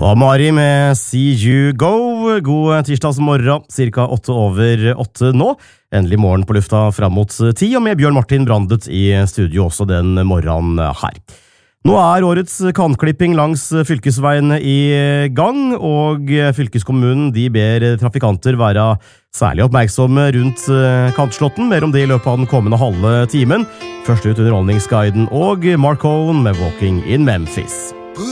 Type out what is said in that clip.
var Mari med See You Go. God tirsdagsmorgen, cirka 8:08 nå. Endelig morgen på lufta fram mot 10, og med Bjørn Martin Brandet i studio også den morgenen her. Nå årets kantklipping langs fylkesveiene i gang, og fylkeskommunen de ber trafikanter være særlig oppmerksomme rundt kantslåtten. Mer om det i løpet av den kommende halve timen. Først ut Underholdningsguiden og Mark Owen med Walking in Memphis.